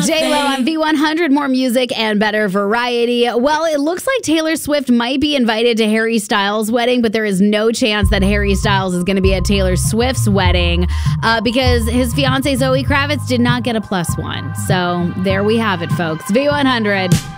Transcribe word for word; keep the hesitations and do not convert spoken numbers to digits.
J-Lo on V one hundred, more music and better variety. Well, it looks like Taylor Swift might be invited to Harry Styles' wedding, but there is no chance that Harry Styles is going to be at Taylor Swift's wedding uh, because his fiancée Zoe Kravitz did not get a plus one. So there we have it, folks. V one hundred.